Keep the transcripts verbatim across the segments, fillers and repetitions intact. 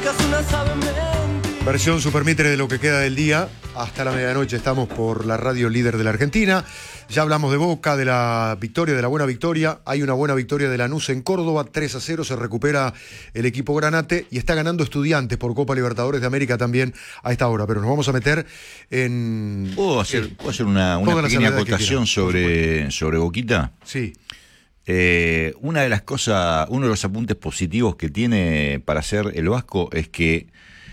Versión Supermitre de lo que queda del día. Hasta la medianoche estamos por la radio líder de la Argentina. Ya hablamos de Boca, de la victoria, de la buena victoria. Hay una buena victoria de Lanús en Córdoba, tres a cero, se recupera el equipo Granate y está ganando Estudiantes por Copa Libertadores de América también a esta hora. Pero nos vamos a meter en... ¿Puedo hacer, ¿puedo hacer una, una pequeña acotación sobre, sobre Boquita? Sí. Eh, una de las cosas, uno de los apuntes positivos que tiene para hacer el Vasco es que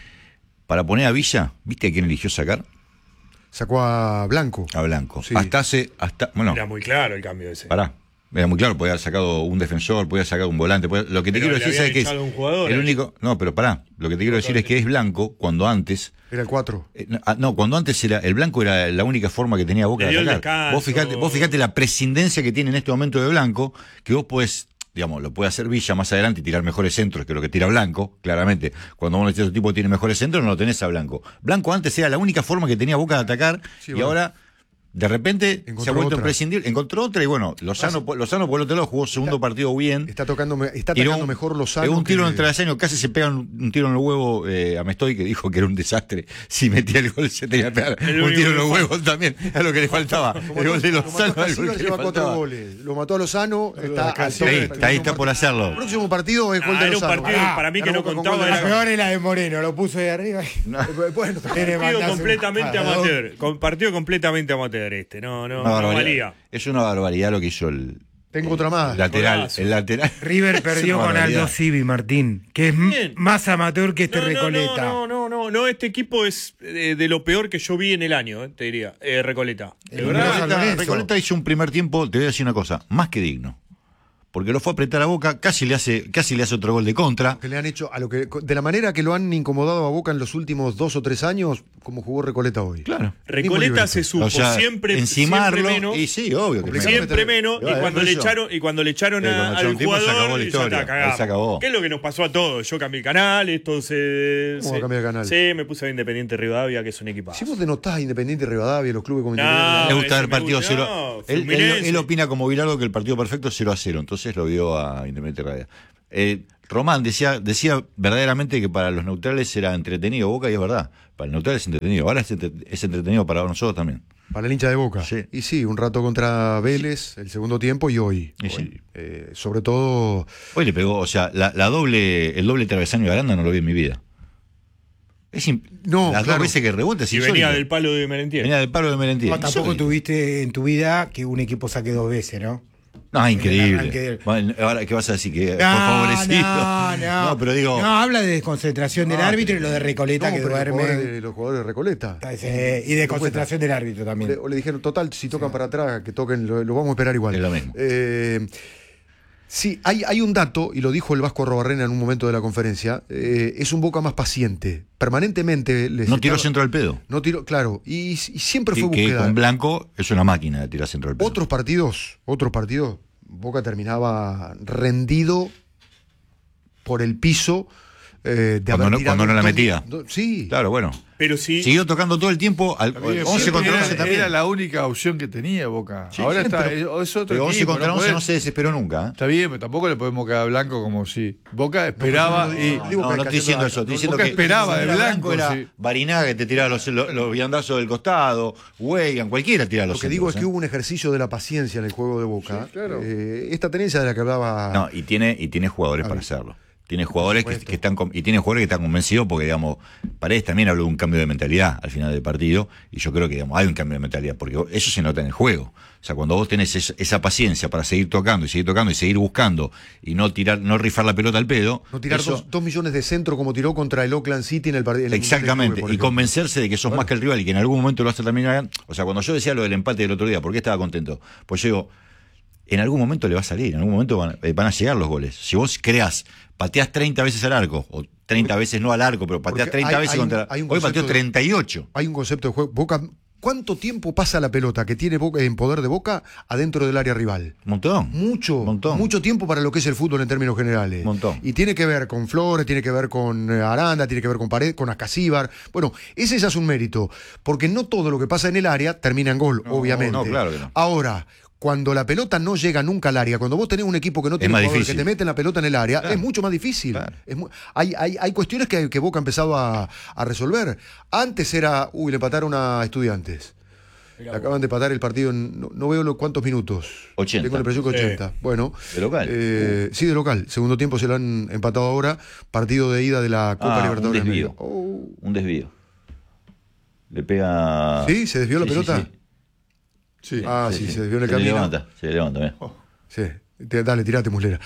para poner a Villa, ¿viste a quién eligió sacar? Sacó a Blanco. A Blanco. Sí. Hasta hace, hasta, bueno. Era muy claro el cambio ese. Pará. Era muy claro, podía haber sacado un defensor, podía haber sacado un volante. Podía, lo que te pero quiero decir es que es un jugador, el ¿eh? único. No, pero pará. Lo que te quiero decir es que es Blanco cuando antes. Era el cuatro. Eh, no, cuando antes era el Blanco era la única forma que tenía Boca Le dio de el atacar. descanso. Vos fijate, vos fijate la prescindencia que tiene en este momento de Blanco, que vos podés. Digamos, lo puede hacer Villa más adelante y tirar mejores centros que lo que tira Blanco, claramente. Cuando vos necesitas un tipo que tiene mejores centros, no lo tenés a Blanco. Blanco antes era la única forma que tenía Boca de atacar, sí, y bueno. ahora, de repente, Encontró se ha vuelto otra. imprescindible. Encontró otra y bueno, Lozano, Lozano por el otro lado jugó segundo Está- partido bien. Está tocando, está Tiró atacando un- mejor Lozano. pegó un tiro que- en el travesaño, casi se pega un, un tiro en los huevos eh, a Mestoy, que dijo que era un desastre. Si metía el gol se tenía que pegar El un único tiro en que los le huevos también. Es lo que le faltaba. Lo El gol de mató- lo Lozano mató a es el Casillas, gol que le lleva cuatro faltaba. goles. Lo mató a Lozano. Está, al Está tope. ahí, está ahí, está por hacerlo. El próximo partido es gol Ah, de era un Lozano. partido Ah, para mí que ganó no Boca con contaba, gol de era- La Lozano. peor es la de Moreno, lo puso de arriba. Bueno, Tiene Partido mandazo- completamente Ah, amateur. Con partido completamente amateur este. No, no, Una no barbaridad. valía. Es una barbaridad lo que hizo el, tengo otra más. el lateral. Golazo. El lateral. River Es perdió una con barbaridad. Aldo Civi, Martín, que es m- Bien. más amateur que este No, no, Recoleta. No, no, no, no, este equipo es de, de lo peor que yo vi en el año, eh, te diría, eh, Recoleta. De El verdad, San Recoleta, Lorenzo. Recoleta hizo un primer tiempo, te voy a decir una cosa, más que digno. Porque lo fue a apretar a Boca, casi le hace, casi le hace otro gol de contra. Que le han hecho a lo que de la manera que lo han incomodado a Boca en los últimos dos o tres años, como jugó Recoleta hoy. Claro. Recoleta se supo O sea, siempre, encimarlo, siempre menos. y sí, obvio que Complicado. menos. Siempre menos, y Bueno, cuando por le eso. echaron, y cuando le echaron Eh, a- cuando al echaron un tiempo, se acabó jugador, la ya historia. está, cagamos. Ahí se acabó. ¿Qué es lo que nos pasó a todos? Yo cambié el canal, esto se. ¿Cómo se- cambiar el canal? Sí, me puse a Independiente Rivadavia, que es un equipazo. Si vos denotás a Independiente Rivadavia, los clubes como No, Independiente. Le gusta ese el me partido gusta, cero. no, él, él, Fluminense. él opina como Bilardo que el partido perfecto es cero a cero, entonces lo vio a Independiente Radio. Eh, Román decía, decía verdaderamente que para los neutrales era entretenido Boca, y es verdad. Para el neutral es entretenido. Ahora es, entre- es entretenido para nosotros también. Para el hincha de Boca. Sí. Y sí, un rato contra Vélez, el segundo tiempo, y hoy. Y sí. Hoy, eh, sobre todo. Hoy le pegó, o sea, la, la doble, el doble travesaño de Aranda no lo vi en mi vida. Es imp- No, las claro. dos veces que rebota es Y venía insólito. del palo de Merentiel. Venía del palo de Merentiel. No, tampoco Insólito. tuviste en tu vida que un equipo saque dos veces, ¿no? No, En el arranque increíble. del- Bueno, ahora, ¿qué vas a decir? Que fue No, favorecido. no, no. No, pero digo. No, habla de desconcentración del No, árbitro y pero- lo de Recoleta No, que pero los jugadores, duerme. de, los jugadores de Recoleta. Eh, y de concentración del árbitro Le- también. o le dijeron, total, si tocan para atrás, que toquen, lo, lo vamos a esperar igual. Es lo mismo. Eh, sí, hay, hay un dato, y lo dijo el Vasco Arrobarrena en un momento de la conferencia, eh, es un Boca más paciente. Permanentemente les No tiró estaba- centro al pedo. No tiró, claro, y, y siempre Que, fue que búsqueda. con Blanco es una máquina de tirar centro al pedo. Otros partidos, otros partidos, Boca terminaba rendido por el piso eh, de Cuando haber no- tirado cuando no la dos- metía. dos- sí. Claro, bueno. Pero sí. Siguió tocando todo el tiempo. Al, También, once contra era, once también. era la única opción que tenía Boca. Sí, Ahora sí, está, pero- es otro Pero once equipo, contra no once podés- no se desesperó nunca. ¿eh? Está bien, pero tampoco le podemos quedar a Blanco como si Boca esperaba No, y no, No, digo que no cayendo estoy diciendo a- eso. Estoy no, diciendo Boca que esperaba de era Blanco, era sí. Barinaga que te tiraba los, los, los viandazos del costado, Weigan, cualquiera tiraba los Lo que digo es centros, que ¿eh? hubo un ejercicio de la paciencia en el juego de Boca. Sí, claro. Eh, esta tenencia de la que hablaba. No, y tiene, y tiene jugadores Ah, para bien. hacerlo. Tiene jugadores que, supuesto. que están con- y tiene jugadores que están convencidos porque, digamos, Paredes también habló de un cambio de mentalidad al final del partido, y yo creo que, digamos, hay un cambio de mentalidad, porque eso se nota en el juego. O sea, cuando vos tenés es- esa paciencia para seguir tocando y seguir tocando y seguir buscando y no tirar, no rifar la pelota al pedo. No tirar eso- dos, dos millones de centro como tiró contra el Oakland City en el partido. Exactamente, y convencerse de que sos más que el rival y que en algún momento lo vas a terminar. O sea, cuando yo decía lo del empate del otro día, ¿por qué estaba contento? Pues yo digo, en algún momento le va a salir, en algún momento van, eh, van a llegar los goles. Si vos creás, pateás treinta veces al arco, o treinta veces no al arco, pero pateás Porque treinta hay- veces hay un- contra. hay un Hoy concepto pateó de- treinta y ocho. Hay un concepto de juego. Boca, ¿cuánto tiempo pasa la pelota que tiene Boca en poder de Boca adentro del área rival? Un montón. Mucho, Montón. mucho tiempo para lo que es el fútbol en términos generales. Montón. Y tiene que ver con Flores, tiene que ver con eh, Aranda, tiene que ver con Pared, con Ascasíbar. Bueno, ese ya es un mérito, porque no todo lo que pasa en el área termina en gol, No, obviamente. no, claro que no. Ahora, cuando la pelota no llega nunca al área, cuando vos tenés un equipo que no tiene más jugadores que difícil. te meten la pelota en el área, Claro. es mucho más difícil. Claro. Es mu- hay, hay, hay cuestiones que, que Boca ha empezado a, a resolver. Antes era, uy, le empataron a Estudiantes. Le acaban de empatar el partido en, no, no veo los cuántos minutos. ochenta. Tengo la impresión que Sí. ochenta. Bueno. ¿De local? eh, sí, de local. Segundo tiempo se lo han empatado ahora. Partido de ida de la Copa Ah, un Libertadores. de desvío. América. Oh. Un desvío. Le pega. ¿Sí? ¿Se desvió la Sí, sí, pelota? sí. Sí. Ah, sí, se desvió en el Se le camino. levanta, se le levanta, mirá. Sí. Te- dale, tirate, muslera.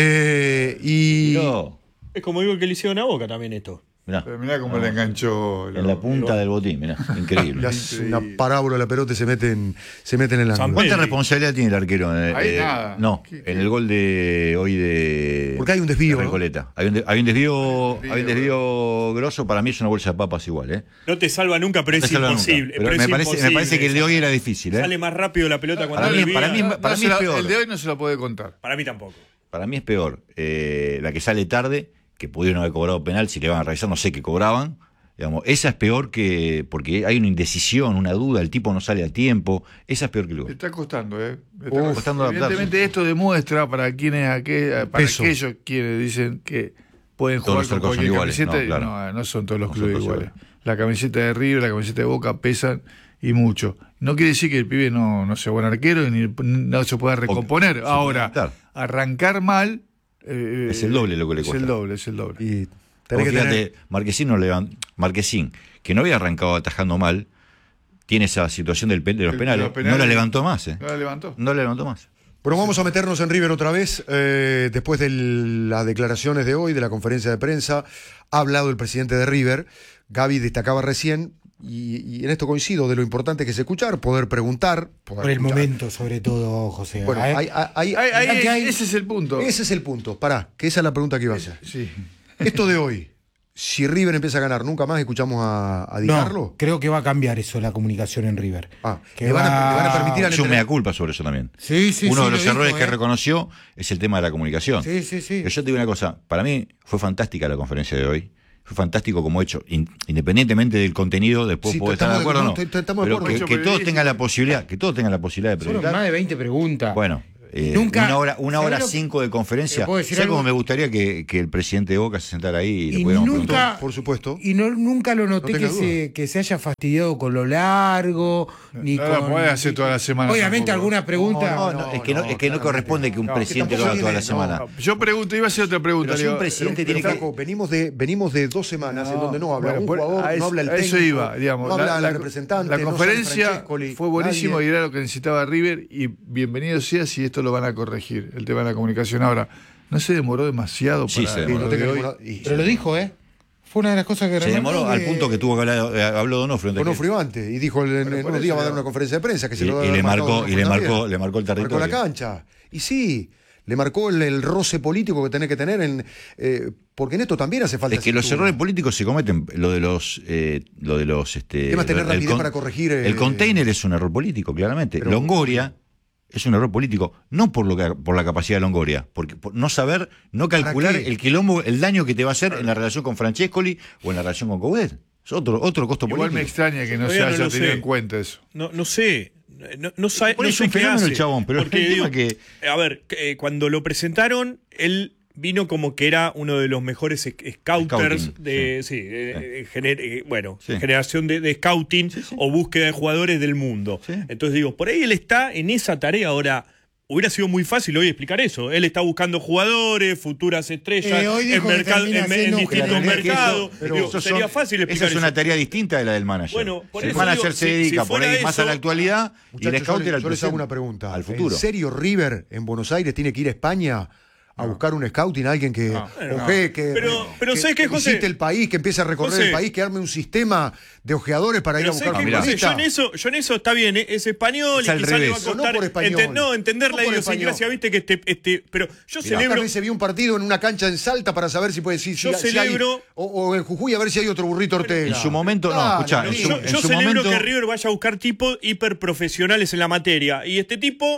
Eh, y. Miró, Es como digo que le hicieron a Boca también esto. mirá. Pero mirá cómo le enganchó. En la punta del botín, mirá. Increíble. Le hace una parábola a la pelota y se mete en, se mete en el San ángulo. ¿Cuánta Pedri. responsabilidad tiene el arquero? En el- Ahí eh, nada. No, ¿Qué- en el gol de hoy de. Porque hay un desvío, de ¿no? Recoleta. Hay un, de- hay un desvío, Desvío. hay un desvío grosso. Para mí es una bolsa de papas igual, ¿eh? No te salva nunca, pero No es te salva nunca. imposible. Pero pero me, es parece, me imposible. parece que el de hoy era difícil, ¿eh? Sale más rápido la pelota cuando Para mí- desvía. para mí- No, para no mí se es la- peor. El de hoy no se lo puede contar. Para mí tampoco. Para mí es peor. eh, la que sale tarde, que pudieron haber cobrado penal, si le van a revisar, no sé qué cobraban. Digamos, esa es peor que. Porque hay una indecisión, una duda, el tipo no sale a tiempo. Esa es peor que el Le gol. está costando, ¿eh? Le está Uf, costando adaptarse. Evidentemente esto demuestra para quienes aquel, para Peso. aquellos quienes dicen que pueden Todos jugar los con arcos son cualquier iguales, camiseta. no, claro. No, no son todos los No son clubes todos iguales. iguales. La camiseta de River, la camiseta de Boca pesan y mucho. No quiere decir que el pibe no, no sea buen arquero y ni no se pueda recomponer. se puede Ahora, adaptar. arrancar mal. eh, Es el doble lo que le es cuesta. el doble, es el doble. Y Vos tenés que fíjate, tener. Marquesín, no levan- Marquesín, que no había arrancado atajando mal, tiene esa situación del pe- de los De penales, los penales. no la levantó más, ¿eh? No la levantó. No la levantó más. Bueno, vamos a meternos en River otra vez. eh, después de las declaraciones de hoy, de la conferencia de prensa, ha hablado el presidente de River. Gaby destacaba recién, y, y en esto coincido, de lo importante que es escuchar, poder preguntar. Poder Por el escuchar. momento, sobre todo, José. Bueno, ¿eh? hay- hay- hay- Ahí- ahí- Mirá que hay- ese es el punto. ese es el punto. Pará, que esa es la pregunta que iba a hacer. Sí. Esto de hoy, si River empieza a ganar, ¿nunca más escuchamos a, a Di Carlo? No, creo que va a cambiar eso, la comunicación en River. Ah, que le van a- va- le van a permitir al Es un entrenador- mea culpa sobre eso también. Sí, sí, Uno sí, de los lo errores dijo, que ¿eh? reconoció es el tema de la comunicación. Sí, sí, sí. Pero yo te digo una cosa, para mí fue fantástica la conferencia de hoy. Fue fantástico como hecho, in- independientemente del contenido, después Sí, puedo estar de estamos de- acuerdo o no. no, estoy- estamos de Pero acuerdo. que, Mucho que todos periodismo. tengan la posibilidad, que todos tengan la posibilidad de Fueron preguntar. más de veinte preguntas. Bueno, eh, Nunca- una hora, una ¿sabés hora lo que- cinco de conferencia. ¿te puedo decir ¿Sabes algo? cómo me gustaría que, que el presidente de Boca se sentara ahí y, le Y pudiéramos nunca- preguntar? Por supuesto. Y no, nunca lo noté No que, tengas se, que se haya fastidiado con lo largo, ni No la con... podés hacer toda la semana Obviamente tampoco. alguna pregunta... No, no, es que no, es que no claramente. corresponde que un No, presidente que lo haga tampoco toda la viene- semana. no. Yo pregunto, iba a hacer otra pregunta. Pero si digo, un presidente Pero, tiene que- Flaco, venimos de, venimos de dos semanas en No, donde no habla bueno, un por- jugador, a no eso- habla el a técnico, eso iba, digamos. no habla la, el representante, La no sale conferencia Francescoli, fue buenísimo nadie. y era lo que necesitaba River y bienvenido sea si esto lo van a corregir, el tema de la comunicación. Ahora, ¿no se demoró demasiado Sí, para se Sí, demoró. no lo de tenga hoy? ninguna- y- Pero lo dijo, ¿eh? Fue una de las cosas que Se remarcó demoró al que- punto que tuvo que hablar, eh, habló Donofrio. antes Con un que- frivante y dijo en, en por unos eso días va a dar digo. una conferencia de prensa que se Y- lo va a y haber le marcado marcó- Donofrio y le también. marcó- le marcó el territorio. Marcó la cancha. Y sí, le marcó el, el roce político que tenés que tener en eh, porque en esto también hace falta Es que los cintura. errores políticos se cometen, lo de los, eh, lo de los, este, El tema es tener lo- el rapidez para corregir, eh, el container es un error político, claramente. pero- Longoria es un error político, no por lo que, por la capacidad de Longoria, porque por no saber, no calcular qué? el quilombo, el daño que te va a hacer en la relación con Francescoli o en la relación con Coudet. Es otro, otro costo Igual me político. extraña que no se Todavía no haya lo tenido sé. en cuenta eso. No, no sé. No, no, sabe- Por no eso sé es un qué fenómeno hace. el chabón, pero Porque, el tema digo, que- A ver, que, eh, cuando lo presentaron, él vino como que era uno de los mejores sc- scouters Scouting, de, sí. sí, de- de gener- eh, bueno, Sí. generación de, de scouting o búsqueda de jugadores del mundo. Sí. Entonces digo, por ahí él está en esa tarea ahora. Hubiera sido muy fácil hoy explicar eso. Él está buscando jugadores, futuras estrellas, Eh, hoy dijo en, que mercado- termina en, en siendo distintos La realidad es que eso- mercados. pero Digo, esos sería son- fácil explicar Esa es eso. una tarea distinta de la del manager. Bueno, por el eso manager digo, se si- dedica si por fuera ahí más a la eso- actualidad y Muchachos, el yo, scouter le- al yo les hago presente, una pregunta. al futuro. ¿En serio River en Buenos Aires tiene que ir a España a buscar un scouting, alguien que, No, oje, no. que, Pero- pero que ¿sabes qué, José? visite el país, que empiece a recorrer José. el país, que arme un sistema de ojeadores para ir a Pero buscar sé que, mirá. José, yo futbolistas? en eso, yo en eso está bien, ¿eh? Es español Es y al quizás le va a revés. No, no costar por español. ente- no, entender No la por idiosincrasia, español. viste que este, este, pero yo Mirá, celebro. esta vez se vio un partido en una cancha en Salta para saber si puede si, Yo si- si hay- celebro- o, o en Jujuy a ver si hay otro burrito Ortega. En su momento, no, Dale, escuchá, en vení. su- Yo, en yo su celebro momento- que River vaya a buscar tipos hiperprofesionales en la materia. Y este tipo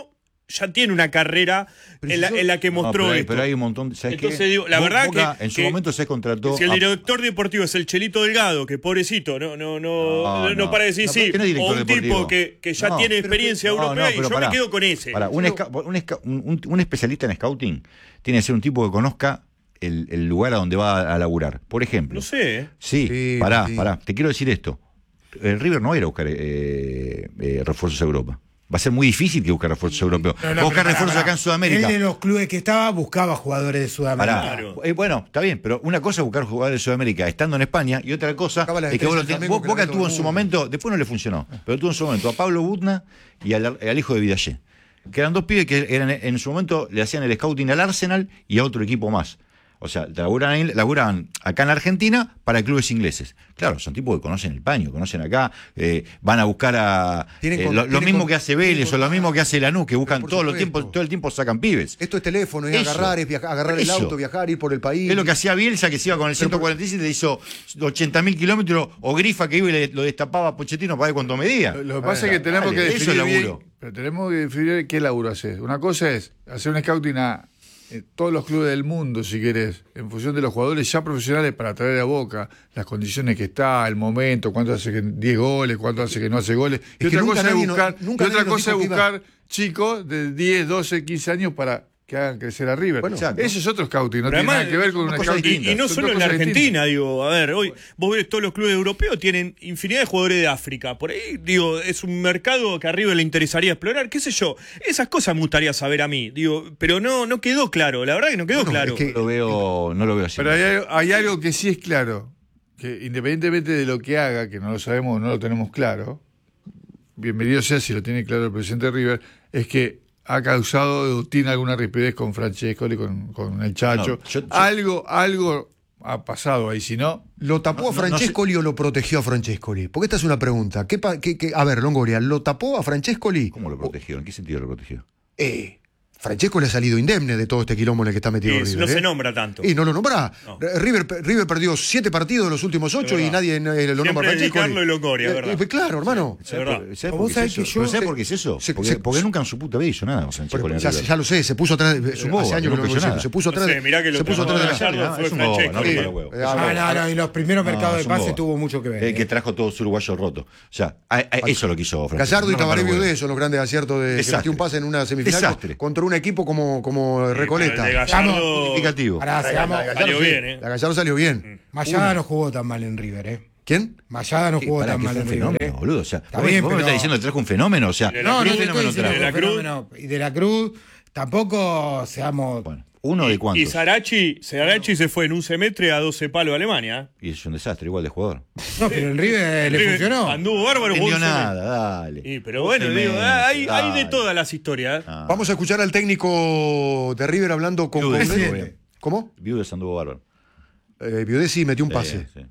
ya tiene una carrera en la, en la que No, mostró pero, hay, esto. pero hay un montón. ¿Sabes Entonces, qué? digo, la Bo- verdad Boca que- en su que- momento se contrató. Si el a- director deportivo es el Chelito Delgado, que pobrecito, no, no, no, No, no, no. para decir No, sí, ¿quién es director o un deportivo? tipo que, que ya No, tiene pero- experiencia no, europea no, y pero yo pará, me quedo con ese. pará, un, esca- un esca- un- un especialista en scouting tiene que ser un tipo que conozca el, el lugar a donde va a laburar. Por ejemplo. No sé, ¿eh? Sí, Sí, pará, sí. pará. Te quiero decir esto. El River no va a ir a buscar eh, eh, refuerzos a Europa. Va a ser muy difícil que busque refuerzos europeos. No, no, Va a buscar pero pará, refuerzos pará. acá en Sudamérica. Él de los clubes que estaba buscaba jugadores de Sudamérica. Pará. Claro. Eh, bueno, está bien, pero una cosa es buscar jugadores de Sudamérica estando en España y otra cosa Acaba la es que vos lo estrella tenés- Flamengo vos- que Boca la ve tuvo todo en el su mundo. momento, después no le funcionó, pero tuvo en su momento a Pablo Butna y al, al hijo de Vidallé, que eran dos pibes que eran en su momento le hacían el scouting al Arsenal y a otro equipo más. O sea, laburaban, laburaban acá en Argentina para clubes ingleses. Claro, son tipos que conocen el paño, conocen acá, eh, van a buscar a Tienen eh, con- lo, lo tienen mismo con- que hace tienen Vélez o lo contacto. mismo que hace Lanús, que buscan por todo, los supuesto. tiempos, todo el tiempo sacan pibes. Esto es teléfono, es Eso. agarrar, es viajar, agarrar el Eso. auto, viajar, ir por el país. Es lo que hacía Bielsa, que se iba con el ciento cuarenta y siete, le hizo ochenta mil kilómetros, o Grifa, que iba y le, lo destapaba a Pochettino para ver cuánto medía. Lo, lo que pasa es que tenemos dale, que eso es definir bien, laburo. pero tenemos que definir qué laburo haces. Una cosa es hacer un scouting a eh, todos los clubes del mundo, si querés, en función de los jugadores ya profesionales para traer a Boca, las condiciones que está, el momento, cuánto hace que diez goles, cuánto hace que no hace goles. Y Es que otra nunca cosa es nadie nos- buscar, nunca y otra nadie nos cosa es dijo que iba- buscar chicos de diez, doce, quince años para que hagan crecer a River. Bueno, exacto. Eso es otro scouting, no Pero tiene además, nada que ver con son un cosas scouting. Y, y no Son solo dos en la cosas distintas. Argentina, digo, a ver, hoy vos ves todos los clubes europeos tienen infinidad de jugadores de África. Por ahí, digo, es un mercado que arriba le interesaría explorar, qué sé yo. Esas cosas me gustaría saber a mí, digo, pero no, no quedó claro, la verdad que no quedó Bueno, claro. es que- No lo veo, no lo veo así. Pero hay, hay algo que sí es claro, que independientemente de lo que haga, que no lo sabemos, no lo tenemos claro, bienvenido sea si lo tiene claro el presidente de River, es que ha causado, tiene alguna rapidez con Francescoli, con, con el Chacho. No, yo- yo- algo, algo ha pasado ahí, si no, ¿Lo tapó No, a no, no Francescoli o lo protegió a Francescoli? Porque esta es una pregunta. ¿Qué, pa- qué- qué- a ver, Longoria, ¿lo tapó a Francescoli? ¿Cómo lo protegió? ¿En qué sentido lo protegió? Eh, Francescoli ha salido indemne de todo este quilombo en el que está metido Y River. no ¿eh? se nombra tanto. Y no lo nombra. No. River, River perdió siete partidos de los últimos ocho y verdad. nadie eh, lo nombra a Siempre Francescoli. dedicarlo y Longoria, Eh, ¿verdad? eh, claro, hermano. Es verdad. por- ¿Sabes Vos por qué sabés es que eso? yo- ¿Pero ¿Sabes por qué es eso? se- porque, se- porque nunca en su puta vida hizo nada con Francescoli en el Ya, River. ya lo sé, se puso atrás. Es un bobo, hace años no que lo hizo conocemos, nada. se puso atrás. No sé, mirá que lo se puso trajo atrás de la Gallardo, fue es un bobo, Francescoli. no rompa los huevos. Eh, Es un ah, bobo. No, no, no, y los primeros No, mercados es de un pase bobo. tuvo mucho que ver. El ¿eh? que trajo todos los uruguayos rotos. O sea, a- a- eso lo quiso Francescoli. Gallardo y No rompa Tabaré los huevos. Biudé son los grandes aciertos de que Desastre. metió un pase en una semifinal Desastre. contra un equipo como, como Recoleta. El de Gallardo Significativo. Pará, seamos- La Gallardo salió sí, bien, ¿eh? La Gallardo salió bien. Mayada no jugó tan mal en River, ¿eh? ¿Quién? Mayada no Sí, jugó pará, tan que mal fue en un River. fenómeno, ¿eh? boludo. O sea, Está vos, bien, vos me pero- estás diciendo que trajo un fenómeno. O sea, De la No, no Cruz, te estoy fenómeno diciendo trajo. De la que fue Cruz. fenómeno. Y de la Cruz, tampoco seamos. Bueno, uno de Y cuántos. Sarachi, Sarachi se fue en un semestre a doce palos a Alemania. Y es un desastre, igual de jugador. No, pero en River le River funcionó. Anduvo bárbaro. No jugó un entendió semestre. nada, dale. Y, pero Un bueno, digo, semestre, hay, hay dale. de todas las historias. Ah, Vamos a escuchar al técnico de River hablando con Viudes, Coudet. muy bien. ¿Cómo? Viudes anduvo bárbaro. Eh, Biudesi metió un Sí, pase. sí.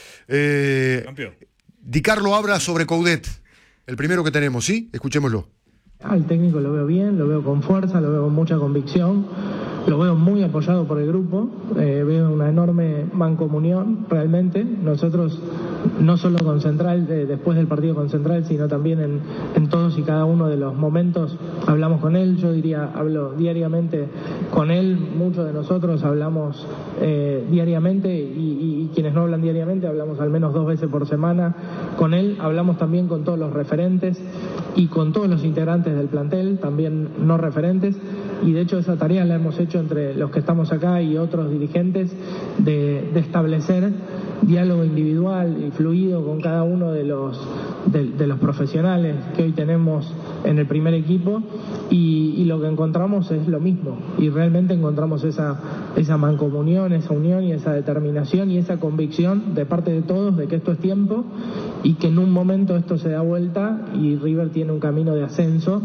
Eh, Campeón. Di Carlo habla sobre Coudet. El primero que tenemos, ¿sí? Escuchémoslo. Al técnico lo veo bien, lo veo con fuerza, lo veo con mucha convicción, lo veo muy apoyado por el grupo, eh, veo una enorme mancomunión realmente. Nosotros, no solo con Central, eh, después del partido con Central, sino también en, en todos y cada uno de los momentos hablamos con él. Yo diría, hablo diariamente con él, muchos de nosotros hablamos eh, diariamente y, y, y quienes no hablan diariamente hablamos al menos dos veces por semana con él. Hablamos también con todos los referentes y con todos los integrantes del plantel, también no referentes, y de hecho esa tarea la hemos hecho entre los que estamos acá y otros dirigentes de, de establecer diálogo individual y fluido con cada uno de los de, de los profesionales que hoy tenemos en el primer equipo, y, y lo que encontramos es lo mismo, y realmente encontramos esa, esa mancomunión, esa unión y esa determinación y esa convicción de parte de todos de que esto es tiempo y que en un momento esto se da vuelta y River tiene un camino de ascenso.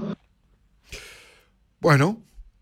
Bueno,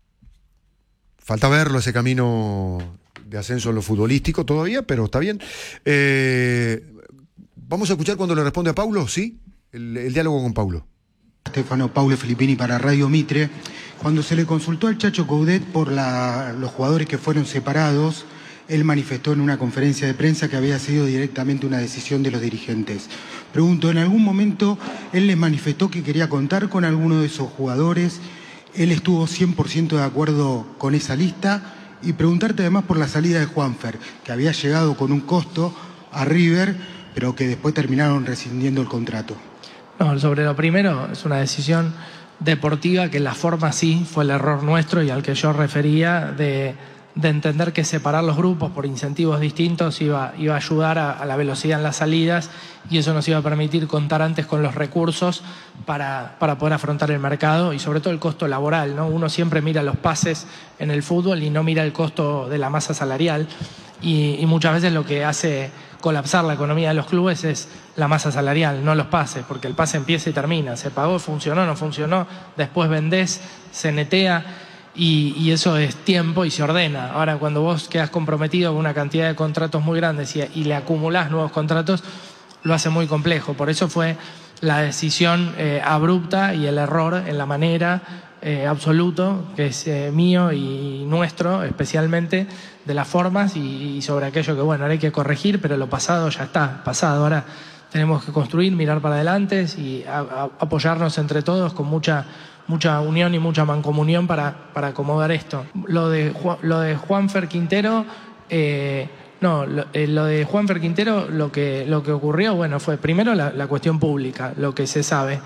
falta verlo ese camino de ascenso en lo futbolístico todavía, pero está bien. Eh, vamos a escuchar cuando le responde a Paulo, ¿sí? El, el diálogo con Paulo. Stefano Paulo Filippini para Radio Mitre. Cuando se le consultó al Chacho Coudet por la, los jugadores que fueron separados, él manifestó en una conferencia de prensa que había sido directamente una decisión de los dirigentes. Pregunto, ¿en algún momento él les manifestó que quería contar con alguno de esos jugadores él estuvo cien por ciento de acuerdo con esa lista, y preguntarte además por la salida de Juanfer, que había llegado con un costo a River, pero que después terminaron rescindiendo el contrato. No, sobre lo primero, es una decisión deportiva que la forma sí fue el error nuestro y al que yo refería de, de entender que separar los grupos por incentivos distintos iba, iba a ayudar a, a la velocidad en las salidas, y eso nos iba a permitir contar antes con los recursos para, para poder afrontar el mercado y sobre todo el costo laboral, ¿no? Uno siempre mira los pases en el fútbol y no mira el costo de la masa salarial, y, y muchas veces lo que hace colapsar la economía de los clubes es la masa salarial, no los pases, porque el pase empieza y termina, se pagó, funcionó, no funcionó, después vendés, se netea, y, y eso es tiempo y se ordena. Ahora, cuando vos quedás comprometido con una cantidad de contratos muy grandes y, y le acumulás nuevos contratos, lo hace muy complejo. Por eso fue la decisión eh, abrupta y el error en la manera eh, absoluto, que es eh, mío y nuestro especialmente, de las formas y, y sobre aquello que, bueno, ahora hay que corregir, pero lo pasado ya está, pasado. Ahora tenemos que construir, mirar para adelante y a, a, apoyarnos entre todos con mucha, mucha unión y mucha mancomunión para, para acomodar esto. Lo de, lo de Juanfer Quintero... Eh, No, lo, eh, lo de Juanfer Quintero, lo que, lo que ocurrió, bueno, fue primero la, la cuestión pública, lo que se sabe.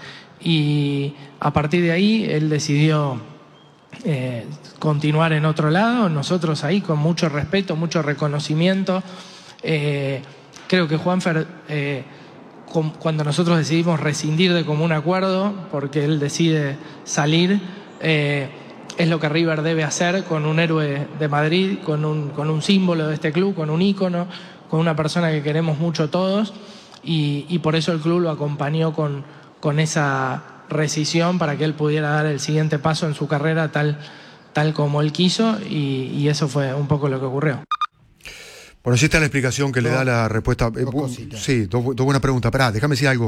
Y a partir de ahí él decidió eh, continuar en otro lado, nosotros ahí con mucho respeto, mucho reconocimiento. Eh, creo que Juanfer, eh, con, cuando nosotros decidimos rescindir de común acuerdo, porque él decide salir, eh, es lo que River debe hacer con un héroe de Madrid, con un, con un símbolo de este club, con un ícono, con una persona que queremos mucho todos, y, y por eso el club lo acompañó con, con esa rescisión para que él pudiera dar el siguiente paso en su carrera tal, tal como él quiso, y, y eso fue un poco lo que ocurrió. Bueno, sí está la explicación que Dos- le da la respuesta. Eh, dos bu- cositas. sí, dos, bu- dos buenas preguntas. Pará, déjame decir algo.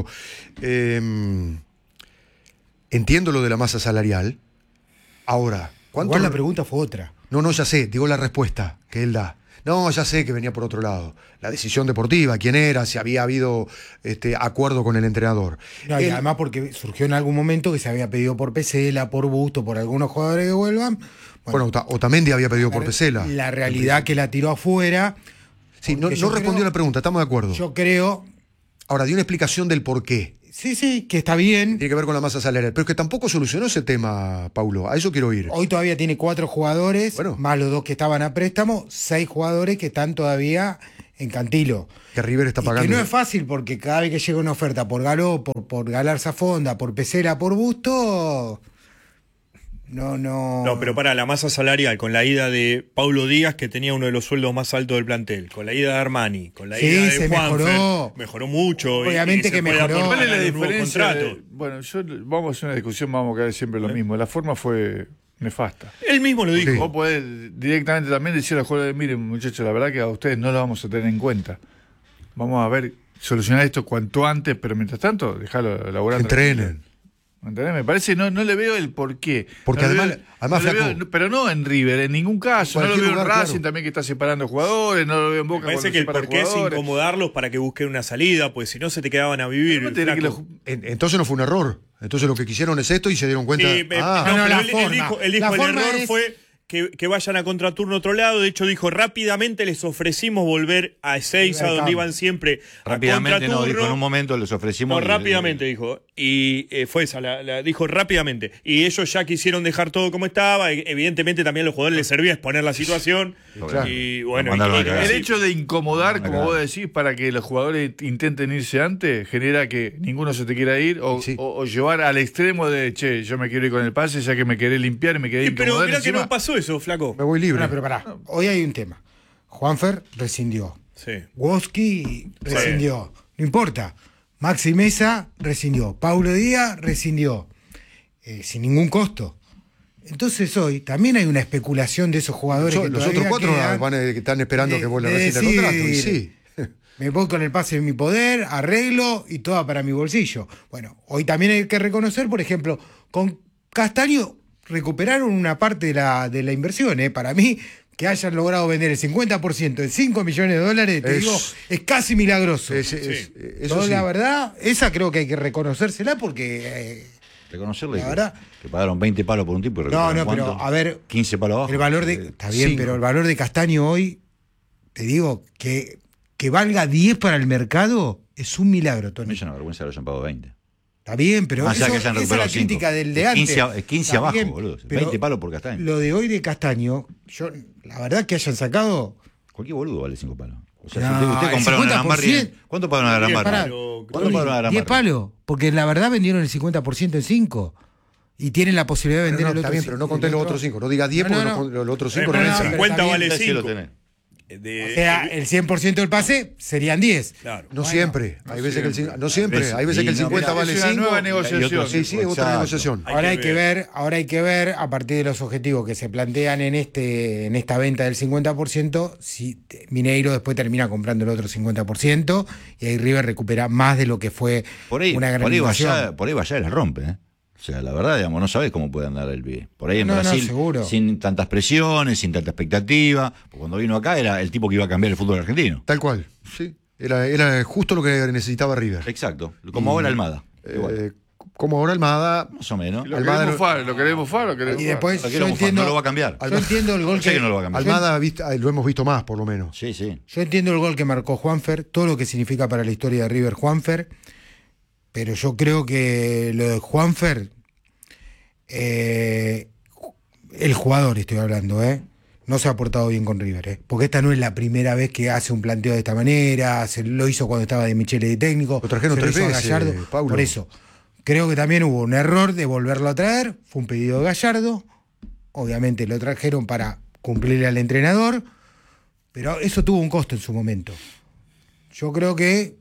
Eh, entiendo lo de la masa salarial. Ahora, ¿cuánto? Igual la pregunta fue otra. No, no, ya sé, digo la respuesta que él da. No, ya sé que venía por otro lado. La decisión deportiva, quién era, si había habido este, acuerdo con el entrenador. No, y Él- además porque surgió en algún momento que se había pedido por Pesela, por Busto, por algunos jugadores que vuelvan. bueno, Ota- Otamendi había pedido por Pesela. La realidad que la tiró afuera. Sí, no, porque no yo respondió creo- la pregunta, estamos de acuerdo. Yo creo, Ahora, dio una explicación del por qué. sí, sí, que está bien. Tiene que ver con la masa salarial. Pero es que tampoco solucionó ese tema, Paulo. A eso quiero ir. Hoy todavía tiene cuatro jugadores, Bueno. más los dos que estaban a préstamo, seis jugadores que están todavía en Cantilo. Que River está Y pagando. que no es fácil porque cada vez que llega una oferta por Galó, por, por Galarza Fonda, por Pesela, por Busto, no, no. No, pero para la masa salarial, con la ida de Paulo Díaz, que tenía uno de los sueldos más altos del plantel, con la ida de Armani, con la Sí, ida de se Juanfer, mejoró. mejoró mucho. y- Obviamente y se que puede mejoró. aportar ¿Cuál es la a los nuevos diferencia? de- contratos. bueno, yo, vamos a hacer una discusión, vamos a caer siempre lo mismo. La forma fue nefasta. Él mismo lo dijo. Sí. Vos podés directamente también decir a los jugadores, miren muchachos, la verdad que a ustedes no lo vamos a tener en cuenta. Vamos a ver, solucionar esto cuanto antes, pero mientras tanto, dejarlo laburando. Entrenen. ¿Entendés? Me parece, no, no le veo el porqué. Porque No le además- veo- además, no le Flaco- veo- no- pero no en River, en ningún caso. No lo Cualquier veo en lugar, Racing claro. también, que está separando jugadores, no lo veo en Me Boca parece cuando que el separa porqué es jugadores. incomodarlos para que busquen una salida, pues si no se te quedaban a vivir. No te diré que flaco. los- En- Entonces no fue un error. Entonces lo que quisieron es esto y se dieron cuenta. Sí, eh, ah, no, No, no, pero la él, él forma. dijo, él dijo La el forma error es- fue que, que vayan a contraturno a otro lado. De hecho, dijo rápidamente les ofrecimos volver a Ezeiza, Libercam. donde iban siempre a Rápidamente, no, contraturno. dijo en un momento, les ofrecimos. No, y- rápidamente dijo. Y eh, fue esa, la, la dijo rápidamente. Y ellos ya quisieron dejar todo como estaba. e- Evidentemente también a los jugadores les servía exponer la situación. Claro. Y bueno, Lo mandaron y- a cagar. El sí. hecho de incomodar, como Acá. vos decís, para que los jugadores intenten irse antes, genera que ninguno se te quiera ir o, Sí. o- o llevar al extremo de, che, yo me quiero ir con el pase, ya que me querés limpiar y me querés Y pero incomodar mirá que encima. no pasó eso, flaco. me voy libre. No, pero pará, hoy hay un tema. Juanfer rescindió. Sí. Woski rescindió. No importa. Maxi Mesa rescindió. Paulo Díaz rescindió. Eh, sin ningún costo. Entonces hoy también hay una especulación de esos jugadores Yo- que los todavía otros cuatro quedan. van a- que están esperando de- que vos le de rescinda el contrato. Y decir, sí. Me voy con el pase de mi poder, arreglo y todo para mi bolsillo. Bueno, hoy también hay que reconocer, por ejemplo, con Castaño recuperaron una parte de la, de la inversión. ¿eh? Para mí, que hayan logrado vender el cincuenta por ciento de cinco millones de dólares, te Es- digo, es casi milagroso. Es- es- eso Yo, sí. la verdad, esa creo que hay que reconocérsela porque eh, Reconocerle La que, verdad- que pagaron veinte palos por un tipo y No, recuperaron no, pero ¿cuánto? a ver, quince palos abajo. el valor de. Eh, Está bien, cinco. pero el valor de Castaño hoy, te digo, que, que valga diez para el mercado es un milagro, A mí Tony. es una vergüenza que lo hayan pagado veinte. Está bien, pero Más allá eso- que hayan esa es la recuperado cinco. crítica del de Es antes. quince a- es quince Está abajo, bien, boludo. pero veinte palos por Castaño. Lo de hoy de Castaño, yo, la verdad que hayan sacado. Cualquier boludo vale cinco palos. O sea, No, si usted, usted el compra una Gran Barry, cincuenta por ciento. ¿cuánto paga una Gran Bien, Barry? pará, pero- ¿Cuánto Tony, paga una Gran diez Barry? palos, porque la verdad vendieron el cincuenta por ciento en cinco. Y tienen la posibilidad de Pero vender no, el está otro bien, ci- pero no el conté los otro- otros cinco. No diga diez No, porque no, no no. con- los otros Eh, cinco pero no el no, entran. pero cincuenta está vale bien, sí lo cinco. tenés. De- O sea, el cien por ciento del pase serían diez. claro. No Bueno, siempre. Hay veces que el cin- no siempre. veces. Hay veces que el Y no, cincuenta mira, vale es una cinco. nueva y- negociación. Sí, sí, es otra Exacto. negociación. Hay Ahora que hay que ver. ver, ahora hay que ver a partir de los objetivos que se plantean en este, en esta venta del cincuenta por ciento, si te- Mineiro después termina comprando el otro cincuenta por ciento y ahí River recupera más de lo que fue Por ahí, una gran por ahí inversión. vaya, por ahí vaya y la rompe, ¿eh? O sea, la verdad, digamos, no sabés cómo puede andar el pibe. Por ahí en No, no, Brasil, seguro. sin tantas presiones, sin tanta expectativa. Porque cuando vino acá era el tipo que iba a cambiar el fútbol argentino. Tal cual. Sí. Era, era justo lo que necesitaba River. Exacto. Como ahora Almada. Igual. Eh, como ahora Almada. Más o menos. Lo Almada queremos no- far, lo queremos far, lo queremos Y far. después Lo yo quiero mofar, entiendo, no lo va a cambiar. yo entiendo el gol Sé que, que no lo va a cambiar. Almada viste- eh, lo hemos visto más, por lo menos. Sí, sí. yo entiendo el gol que marcó Juanfer, todo lo que significa para la historia de River Juanfer, pero yo creo que lo de Juanfer, eh, el jugador estoy hablando, ¿eh? No se ha portado bien con River, ¿eh? Porque esta no es la primera vez que hace un planteo de esta manera, se lo hizo cuando estaba de Michele de técnico, Lo trajeron se tres hizo a veces, Gallardo. Paulo. Por eso, creo que también hubo un error de volverlo a traer, fue un pedido de Gallardo, obviamente lo trajeron para cumplirle al entrenador, pero eso tuvo un costo en su momento. Yo creo que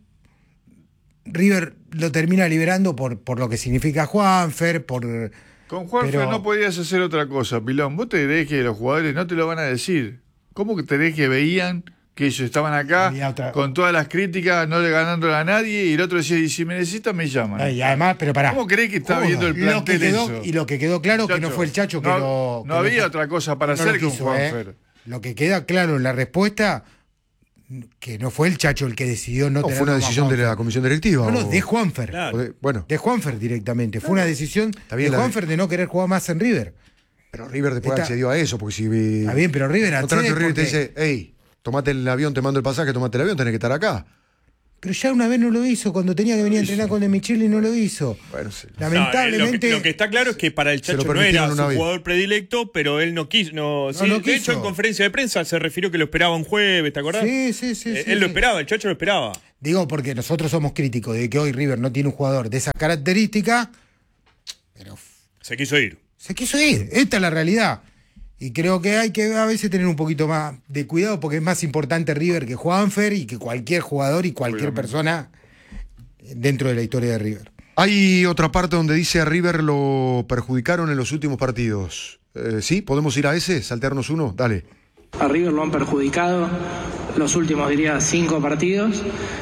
River lo termina liberando por, por lo que significa Juanfer, por... Con Juanfer pero- no podías hacer otra cosa, Pilón. ¿Vos te creés que los jugadores no te lo van a decir? ¿Cómo que te creés que veían que ellos estaban acá Había otra- con todas las críticas, no le ganándole a nadie, y el otro decía, y si me necesitan, me llaman? Y además, pero pará. ¿Cómo creés que está Joda. viendo el Lo que plantel quedó- eso? Y lo que quedó claro que no Muchacho, fue el Chacho que no, lo... no que había lo- otra cosa para no lo hacer con quiso, Juanfer. ¿eh? Lo que queda claro en la respuesta, que no fue el Chacho el que decidió no No, tener fue una más decisión de Juanfer. la comisión directiva. No, no, o- de Juanfer. Claro. o de- bueno, De Juanfer directamente. Fue una decisión bien, de la- Juanfer de no querer jugar más en River. pero River después Está- accedió a eso, porque si... Está bien, pero River Otra vez accede River te porque- dice, hey, tomate el avión, te mando el pasaje, tomate el avión, tenés que estar acá. Pero ya una vez no lo hizo, cuando tenía que venir a entrenar con De Michele no lo hizo. Bueno, sí. No, Lamentablemente... eh, lo, que, lo que está claro es que para el Se lo Chacho no permitieron era una su vez. jugador predilecto, pero él no quiso. No, sí, no de hecho, quiso. en conferencia de prensa se refirió que lo esperaba un jueves, ¿te acordás? Sí, sí, sí. Eh, sí, él lo sí. esperaba, el Chacho lo esperaba. Digo porque nosotros somos críticos de que hoy River no tiene un jugador de esas características, pero Se quiso ir. se quiso ir. Esta es la realidad. Y creo que hay que a veces tener un poquito más de cuidado porque es más importante River que Juanfer y que cualquier jugador y cualquier persona dentro de la historia de River. Hay otra parte donde dice a River lo perjudicaron en los últimos partidos. Eh, ¿Sí? ¿Podemos ir a ese? ¿Saltearnos uno? Dale. A River lo han perjudicado los últimos, diría, cinco partidos.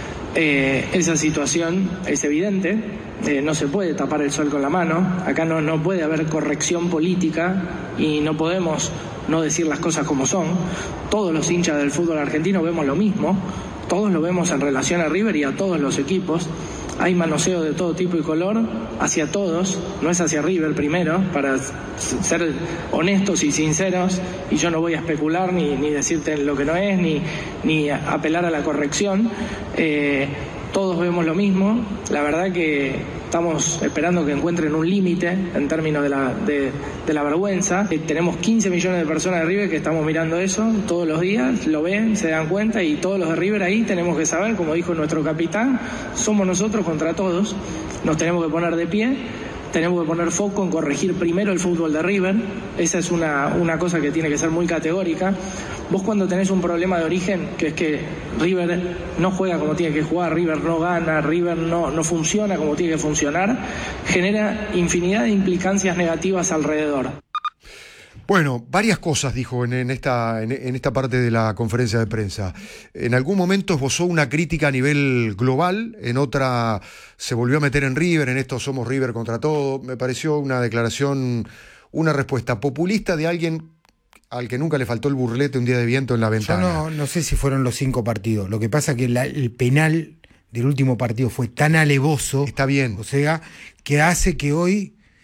Eh, esa situación es evidente, eh, no se puede tapar el sol con la mano, acá no, no puede haber corrección política y no podemos no decir las cosas como son. Todos los hinchas del fútbol argentino vemos lo mismo, todos lo vemos en relación a River y a todos los equipos. Hay manoseo de todo tipo y color hacia todos, no es hacia River primero, para ser honestos y sinceros, y yo no voy a especular ni, ni decirte lo que no es, ni, ni apelar a la corrección. Eh, todos vemos lo mismo, la verdad que estamos esperando que encuentren un límite en términos de la, de, de la vergüenza. Eh, tenemos quince millones de personas de River que estamos mirando eso todos los días, lo ven, se dan cuenta, y todos los de River ahí tenemos que saber, como dijo nuestro capitán, somos nosotros contra todos, nos tenemos que poner de pie, tenemos que poner foco en corregir primero el fútbol de River, esa es una, una cosa que tiene que ser muy categórica. Vos cuando tenés un problema de origen, que es que River no juega como tiene que jugar, River no gana, River no, no funciona como tiene que funcionar, genera infinidad de implicancias negativas alrededor. Bueno, varias cosas dijo en, en esta, en, en esta parte de la conferencia de prensa. En algún momento esbozó una crítica a nivel global, en otra se volvió a meter en River, en esto somos River contra todo. Me pareció una declaración, una respuesta populista de alguien al que nunca le faltó el burlete un día de viento en la Yo ventana. no, no sé si fueron los cinco partidos. Lo que pasa es que la- el penal del último partido fue tan alevoso. Está bien. O sea, que hace que hoy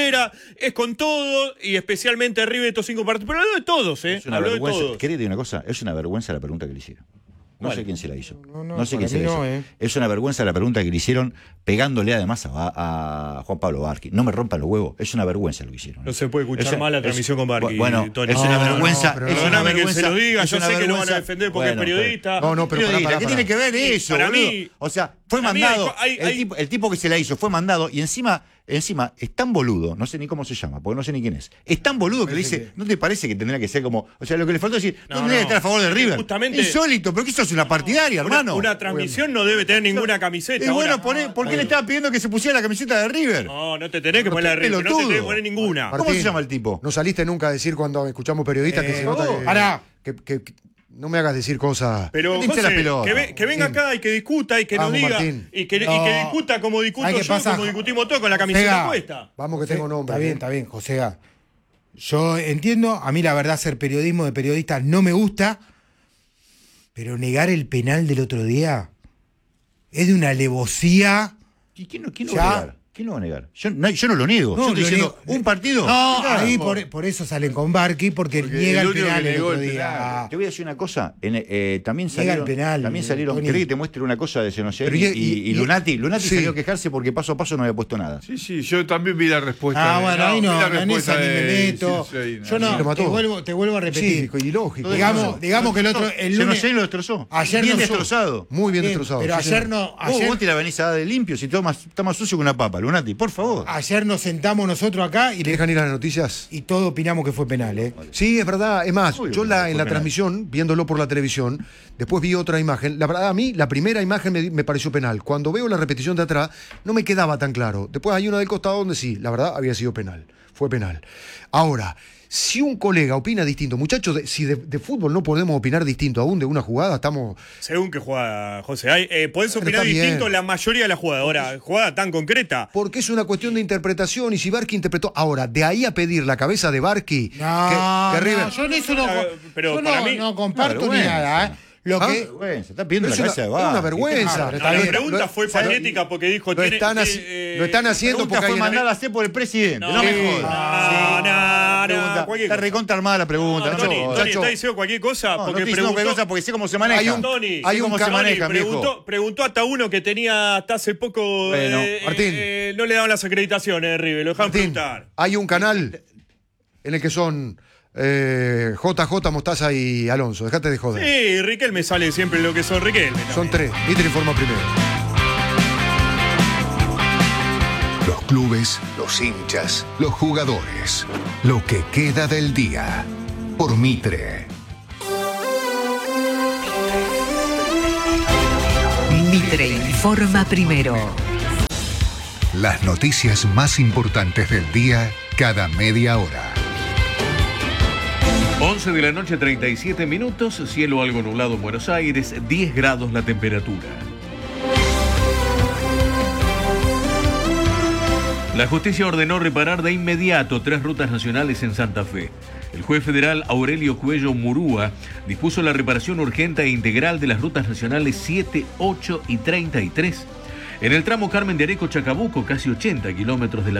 afuera, es con todo, y especialmente River estos cinco partidos. Pero habló de todos, ¿eh? Es una Habló vergüenza. de todos. ¿Querés decir una cosa? Es una vergüenza la pregunta que le hicieron. No ¿Cuál? sé quién se la hizo. No, no, No sé para quién se mí la no, hizo. eh. Es una vergüenza la pregunta que le hicieron, pegándole además a, a Juan Pablo Barqui. No me rompan los huevos. Es una vergüenza lo que hicieron. No se puede escuchar Es- mal la es- transmisión con Barqui, Bueno, Tony. es una No, vergüenza. no, pero es una perdóname que vergüenza. se lo diga, es yo una sé que lo van a vergüenza. defender porque es periodista. No, no, pero Periodista, pará, pará, ¿qué pará. tiene que ver eso, Para boludo? mí- O sea, fue para mí mandado. hay- hay- el, tipo, el tipo que se la hizo fue mandado y encima, encima es tan boludo, no sé ni cómo se llama, porque no sé ni quién es. Es tan boludo que le dice, ¿no te parece que tendría que ser como. O sea, lo que le faltó es decir, no, No, tendría que no. estar a favor de River. Justamente- Insólito, pero que sos una partidaria, Una, hermano. una transmisión no debe tener ninguna camiseta. Y bueno, ahora. poné- ¿por qué le estaba pidiendo que se pusiera la camiseta de River? No, no te tenés que poner la River, no te pelotudo. tenés que poner ninguna. ¿Cómo Martín, se llama el tipo? No saliste nunca a decir cuando escuchamos periodistas que Eh, se nota oh, que, pará. que, que- que- no me hagas decir cosas. Pero No te hinche José, la pelota. que, ve- que venga Martín. acá y que discuta y que Vamos, nos diga Martín. y que, y No. que discuta como discuto ¿Sabes yo, qué pasa? como discutimos todos con la camiseta Josega, puesta. Vamos que José, tengo nombre. Está bien, ¿eh? está bien, José. Yo entiendo, a mí la verdad hacer periodismo de periodistas no me gusta, pero negar el penal del otro día es de una alevosía. ¿Y quién, no- quién lo Ya. va a negar? ¿Quién lo va a negar? Yo no, yo no lo niego. No, yo estoy lo diciendo, niego. un partido. No, Claro. ahí por, por eso salen con Barqui, porque, Porque niega el el único penal que el negó otro el día. penal. Te voy a decir una cosa. En, eh, también Llega salieron. el penal, también salieron. Tony. ¿Querés que te muestre una cosa de Senocet? Pero Y, y- y, y- y Lunati. Lunati sí. salió a quejarse porque paso a paso no había puesto nada. Sí, sí, yo también vi la respuesta. Ah, de- bueno, ahí vi no, la en respuesta esa ni me de meto. Silseina. Yo Sí, lo no, mató. te vuelvo, te vuelvo a repetir. Sí, y lógico. digamos, digamos que el otro, el lunes, Senocet lo destrozó. ayer bien no- destrozado. Muy bien Bien, destrozado. pero sí, ayer señor. no, Vos, ayer, vos te la venís a dar de limpio si todo más, está más sucio que una papa, Lunati, por favor. ayer nos sentamos nosotros acá y, ¿Te le- dejan ir a las noticias? y todos opinamos que fue penal, ¿eh? Sí, es verdad. Es más, Obvio yo que la, fue en la penal. transmisión, viéndolo por la televisión, después vi otra imagen. La verdad, a mí, la primera imagen me, me pareció penal. Cuando veo la repetición de atrás, no me quedaba tan claro. Después hay una del costado donde sí, la verdad, había sido penal. Fue penal. Ahora, si un colega opina distinto, muchachos, de- si de, de fútbol no podemos opinar distinto aún de una jugada, estamos. Según que juega, José. Hay, eh, podés Pero opinar está bien. distinto la mayoría de la jugada. Ahora, jugada tan concreta. Porque es una cuestión de interpretación y si Barqui interpretó. Ahora, de ahí a pedir la cabeza de Barqui. No, que, que no, River- yo en eso no, Ah, pero yo para no, mí- no comparto Una ni vergüenza. nada, ¿eh? Lo ¿Ah? que, Vergüenza, está pidiendo Es la una- cabeza de es Barqui. una vergüenza. Ah, pero No, está la bien. pregunta Lo- fue lo- patética porque dijo. lo tiene- están eh, haci- eh, lo están La haciendo pregunta porque fue hay mandada a hacer por el presidente. No, No, me no, jodas. no, no, Pregunta, cualquier está cosa. recontra armada la pregunta. No, No, Tony, no, Tony, muchacho. está diciendo cualquier cosa No, no porque estoy diciendo preguntó. cualquier cosa porque sé cómo se maneja. Hay un- Tony, hay sé un cómo ca- se maneja, Tony, mijo. preguntó, preguntó hasta uno que tenía hasta hace poco. Bueno, eh, Martín. eh, no le daban las acreditaciones de River, lo dejaron Martín, preguntar. hay un canal en el que son eh, J J, Mostaza y Alonso. Dejate de joder. Sí, Riquelme sale siempre lo que son Riquelme. Son también. tres. Mitre informa primero. Los clubes, los hinchas, los jugadores. Lo que queda del día. Por Mitre. Mitre informa primero. Las noticias más importantes del día cada media hora. once de la noche, treinta y siete minutos, cielo algo nublado en Buenos Aires, diez grados la temperatura. La justicia ordenó reparar de inmediato tres rutas nacionales en Santa Fe. El juez federal Aurelio Cuello Murúa dispuso la reparación urgente e integral de las rutas nacionales siete, ocho y treinta y tres. En el tramo Carmen de Areco-Chacabuco, casi ochenta kilómetros de la